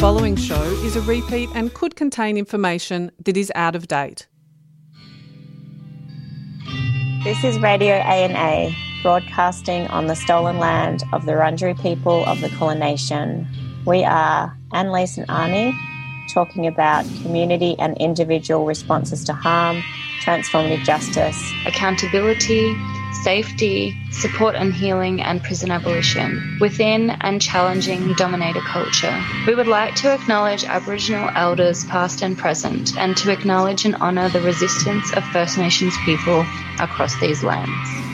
following show is a repeat and could contain information that is out of date. This is Radio ANA, broadcasting on the stolen land of the Wurundjeri people of the Kulin Nation. We are Annalise and Arnie, talking about community and individual responses to harm, transformative justice, accountability, safety, support and healing, and prison abolition within and challenging dominator culture. We would like to acknowledge Aboriginal elders past and present, and to acknowledge and honour the resistance of First Nations people across these lands.